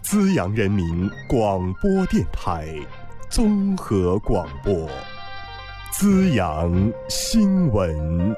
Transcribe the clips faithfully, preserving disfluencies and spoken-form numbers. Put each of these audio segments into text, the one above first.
资阳人民广播电台综合广播，资阳新闻。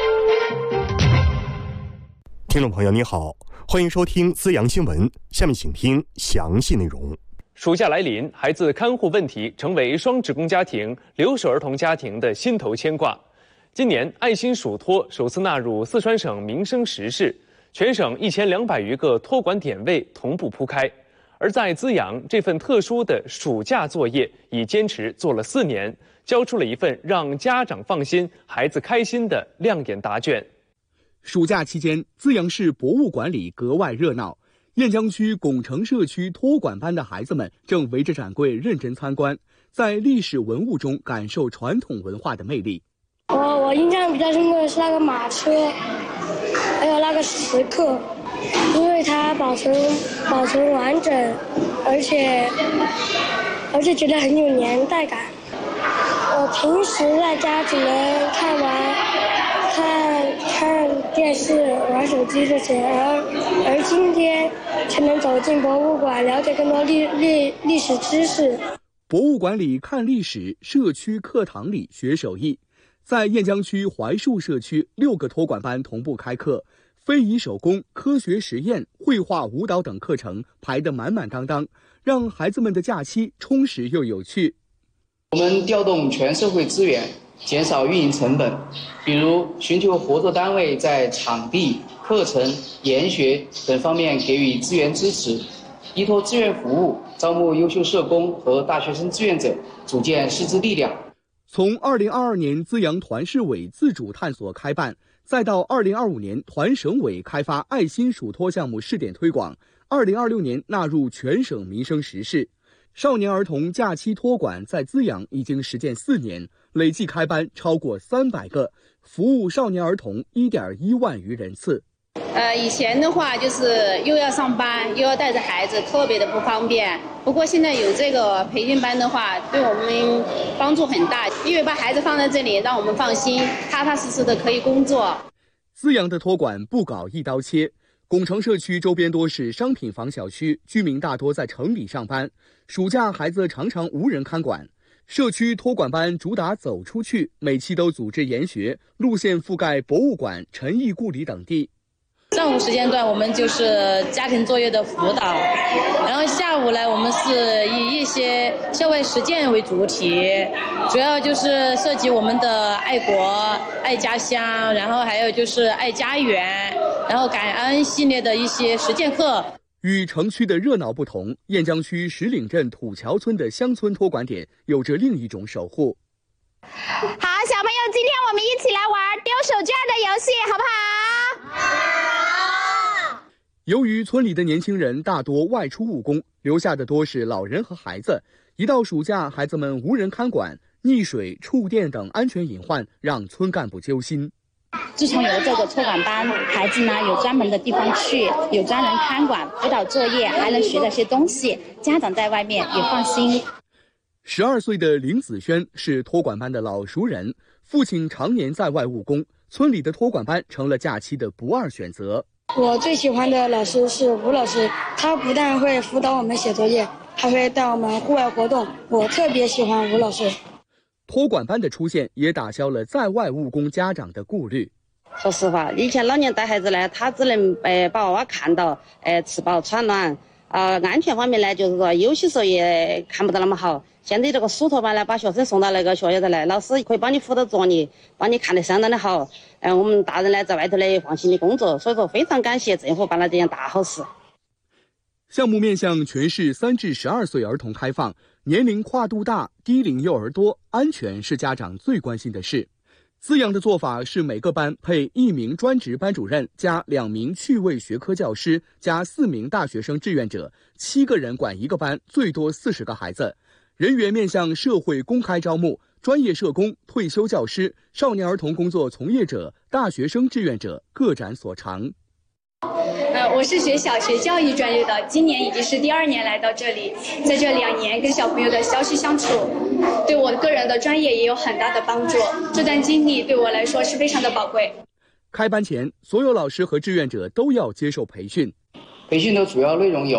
听众朋友你好，欢迎收听资阳新闻，下面请听详细内容。 暑假来临，孩子看护问题成为双职工家庭、留守儿童家庭的心头牵挂。今年爱心暑托首次纳入四川省民生实事，全省一千两百余个托管点位同步铺开。而在资阳，这份特殊的暑假作业已坚持做了四年，交出了一份让家长放心、孩子开心的亮眼答卷。 暑假期间，资阳市博物馆里格外热闹。雁江区拱城社区托管班的孩子们正围着展柜认真参观，在历史文物中感受传统文化的魅力。 我我印象比较深刻的是那个马车，还有那个石刻，因为它保存保存完整，而且而且觉得很有年代感。我平时在家只能看完看看电视、玩手机这些，而而今天才能走进博物馆，了解更多历历历史知识。 博物馆里看历史，社区课堂里学手艺。在雁江区槐树社区，六个托管班同步开课，非遗手工、科学实验、绘画、舞蹈等课程排得满满当当，让孩子们的假期充实又有趣。 我们调动全社会资源，减少运营成本，比如寻求合作单位在场地、课程、研学等方面给予资源支持，依托志愿服务，招募优秀社工和大学生志愿者，组建师资力量。 从二零二二年资阳团市委自主探索开办，再到二零二五年团省委开发爱心暑托项目试点推广，二零二六年纳入全省民生实事，少年儿童假期托管在资阳已经实践四年，累计开班超过三百个，服务少年儿童一点一万余人次。 呃，以前的话就是又要上班又要带着孩子，特别的不方便。不过现在有这个培训班的话，对我们帮助很大，因为把孩子放在这里，让我们放心，踏踏实实的可以工作。 资阳的托管不搞一刀切，拱城社区周边多是商品房小区，居民大多在城里上班，暑假孩子常常无人看管。社区托管班主打走出去，每期都组织研学，路线覆盖博物馆、陈毅故里等地。 上午时间段我们就是家庭作业的辅导，然后下午呢我们是以一些校外实践为主体，主要就是涉及我们的爱国、爱家乡，然后还有就是爱家园，然后感恩系列的一些实践课。 与城区的热闹不同，雁江区石岭镇土桥村的乡村托管点有着另一种守护。 好，小朋友，今天我们一起来玩丢手绢的游戏，好不好？好。 由于村里的年轻人大多外出务工，留下的多是老人和孩子。一到暑假，孩子们无人看管，溺水、触电等安全隐患让村干部揪心。 自从有了这个托管班，孩子呢有专门的地方去，有专人看管，辅导作业，还能学到些东西，家长在外面也放心。 十二岁的林子轩是托管班的老熟人，父亲常年在外务工，村里的托管班成了假期的不二选择。 我最喜欢的老师是吴老师，他不但会辅导我们写作业，还会带我们户外活动，我特别喜欢吴老师。 托管班的出现也打消了在外务工家长的顾虑。 说实话，以前老年带孩子呢，他只能呃把娃娃看到，呃吃饱穿暖，呃安全方面呢，就是说有些时候也看不到那么好。现在这个暑托班呢，把学生送到那个学校的来，老师可以帮你辅导作业，帮你看得相当的好。嗯、呃，我们大人呢在外头呢放心的工作，所以说非常感谢政府办了这样大好事。 项目面向全市三至十二岁儿童开放，年龄跨度大，低龄幼儿多，安全是家长最关心的事。资阳的做法是每个班配一名专职班主任加两名趣味学科教师加四名大学生志愿者，七个人管一个班，最多四十个孩子。人员面向社会公开招募，专业社工、退休教师、少年儿童工作从业者、大学生志愿者各展所长。 呃，我是学小学教育专业的，今年已经是第二年来到这里，在这两年跟小朋友的朝夕相处，对我个人的专业也有很大的帮助。这段经历对我来说是非常的宝贵。 开班前，所有老师和志愿者都要接受培训。 培训的主要内容有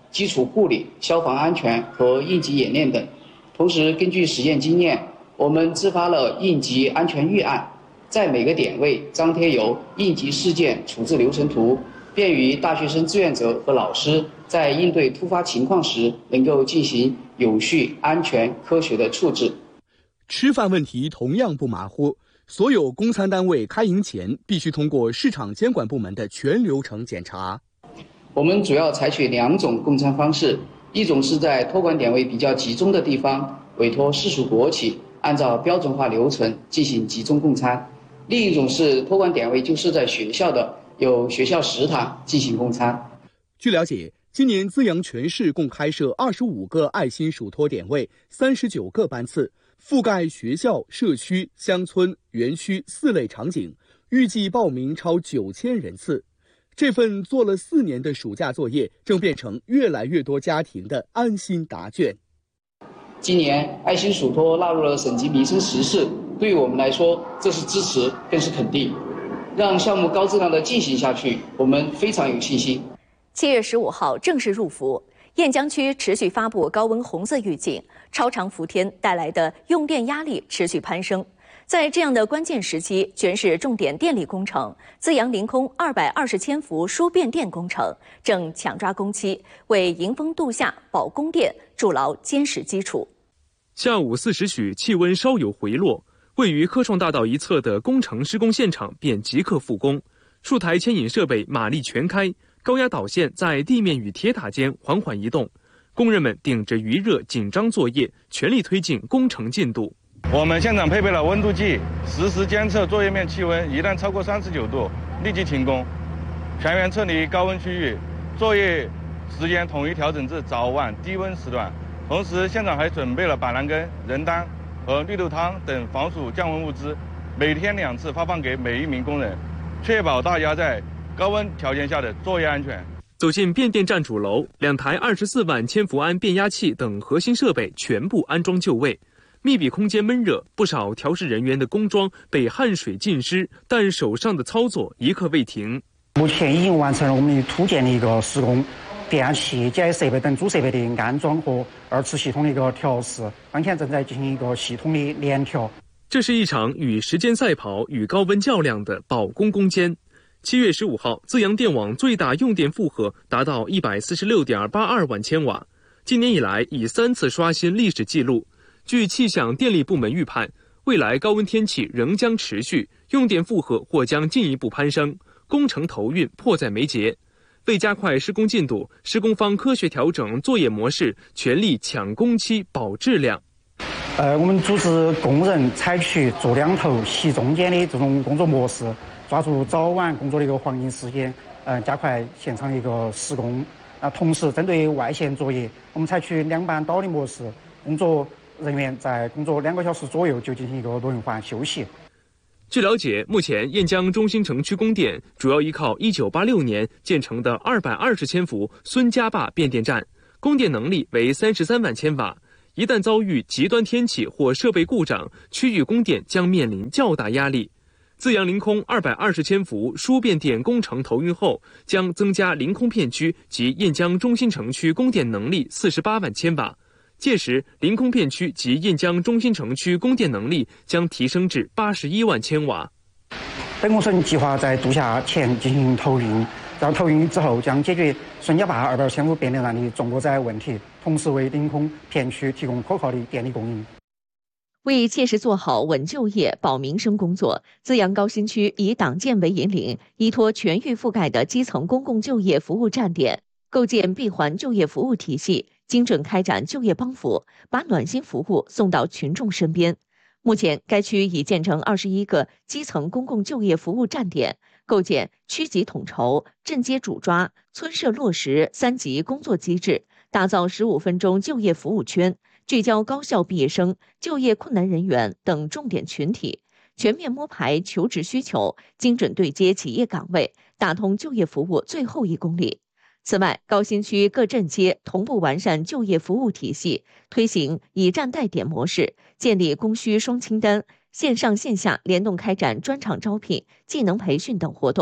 基础护理、消防安全和应急演练等。同时，根据实验经验，我们制发了应急安全预案，在每个点位张贴有应急事件处置流程图，便于大学生志愿者和老师在应对突发情况时能够进行有序、安全、科学的处置。 吃饭问题同样不马虎，所有供餐单位开营前必须通过市场监管部门的全流程检查。 我们主要采取两种供餐方式，一种是在托管点位比较集中的地方，委托市属国企按照标准化流程进行集中供餐；另一种是托管点位就设在学校的，有学校食堂进行供餐。 据了解，今年资阳全市共开设二十五个爱心属托点位，三十九个班次，覆盖学校、社区、乡村、园区四类场景，预计报名超九千人次。这份做了四年的暑假作业，正变成越来越多家庭的安心答卷。 今年爱心属托纳入了省级民生实事，对于我们来说，这是支持，更是肯定。让项目高质量的进行下去，我们非常有信心。 七月十五号正式入伏，雁江区持续发布高温红色预警，超长伏天带来的用电压力持续攀升。在这样的关键时期，全市重点电力工程资阳临空二百二十千伏输变电工程正抢抓工期，为迎峰度夏保供电筑牢坚实基础。 下午四时许，气温稍有回落，位于科创大道一侧的工程施工现场便即刻复工，数台牵引设备马力全开，高压导线在地面与铁塔间缓缓移动，工人们顶着余热紧张作业，全力推进工程进度。 我们现场配备了温度计，实时监测作业面气温，一旦超过三十九度，立即停工，全员撤离高温区域，作业时间统一调整至早晚低温时段。同时，现场还准备了板蓝根、人丹和绿豆汤等防暑降温物资，每天两次发放给每一名工人，确保大家在高温条件下的作业安全。 走进变电站主楼，两台二十四万千伏安变压器等核心设备全部安装就位。密闭空间闷热，不少调试人员的工装被汗水浸湿，但手上的操作一刻未停。 目前已经完成了我们土建的一个施工，电压器、检验设备等主设备的安装和二次系统的一个调试，当前正在进行一个系统的联调。 这是一场与时间赛跑、与高温较量的保供攻坚。七月十五号，资阳电网最大用电负荷达到一百四十六点八二万千瓦，今年以来已三次刷新历史记录。据气象电力部门预判，未来高温天气仍将持续，用电负荷或将进一步攀升，工程投运迫在眉睫。为加快施工进度，施工方科学调整作业模式，全力抢工期、保质量。 呃，我们组织工人采取做两头、习中间的这种工作模式，抓住早晚工作的一个黄金时间，呃，加快现场的一个施工。啊，同时针对外线作业，我们采取两班倒的模式，工作人员在工作两个小时左右就进行一个轮换休息。 据了解，目前雁江中心城区供电主要依靠一九八六年建成的二百二十千伏孙家坝变电站，供电能力为三十三万千瓦。一旦遭遇极端天气或设备故障，区域供电将面临较大压力。资阳临空二百二十千伏输变电工程投运后，将增加临空片区及雁江中心城区供电能力四十八万千瓦。届时，临空片区及雁江中心城区供电能力将提升至八十一万千瓦。 本工程计划在度夏前进行投运，然后投运之后将解决孙家坝二百二十千伏变电站的重过载问题，同时为临空片区提供可靠的电力供应。 为切实做好稳就业、保民生工作，资阳高新区以党建为引领，依托全域覆盖的基层公共就业服务站点，构建闭环就业服务体系，精准开展就业帮扶，把暖心服务送到群众身边。目前，该区已建成二十一个基层公共就业服务站点，构建区级统筹、镇街主抓、村社落实三级工作机制，打造十五分钟就业服务圈，聚焦高校毕业生、就业困难人员等重点群体，全面摸排求职需求，精准对接企业岗位，打通就业服务最后一公里。此外，高新区各镇街同步完善就业服务体系，推行以站代点模式，建立供需双清单，线上线下联动开展专场招聘、技能培训等活动，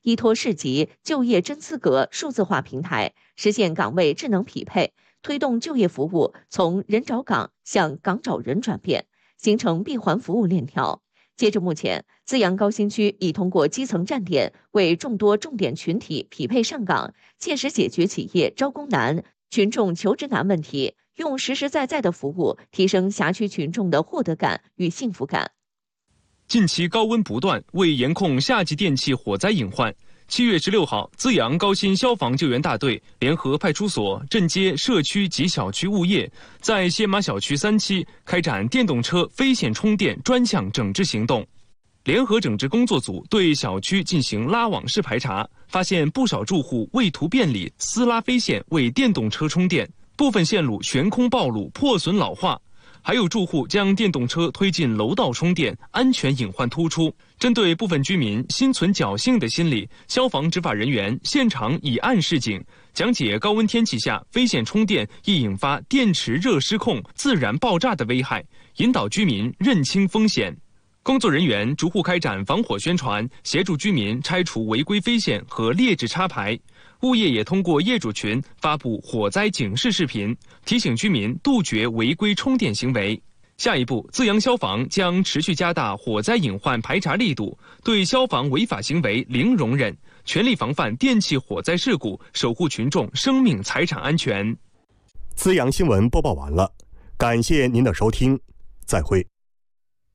依托市级就业真资格数字化平台，实现岗位智能匹配，推动就业服务从人找岗向岗找人转变，形成闭环服务链条。截至目前，资阳高新区已通过基层站点为众多重点群体匹配上岗，切实解决企业招工难、群众求职难问题，用实实在在的服务提升辖区群众的获得感与幸福感。 近期高温不断，为严控夏季电气火灾隐患，七月十六号，资阳高新消防救援大队联合派出所、镇街、社区及小区物业，在歇马小区三期开展电动车非线充电专项整治行动。联合整治工作组对小区进行拉网式排查，发现不少住户为图便利私拉飞线为电动车充电，部分线路悬空暴露、破损老化。还有住户将电动车推进楼道充电，安全隐患突出。针对部分居民心存侥幸的心理，消防执法人员现场以案示警，讲解高温天气下非线充电易引发电池热失控、自燃爆炸的危害，引导居民认清风险。工作人员逐户开展防火宣传，协助居民拆除违规飞线和劣质插排。物业也通过业主群发布火灾警示视频，提醒居民杜绝违规充电行为。下一步，资阳消防将持续加大火灾隐患排查力度，对消防违法行为零容忍，全力防范电气火灾事故，守护群众生命财产安全。 资阳新闻播报完了，感谢您的收听，再会。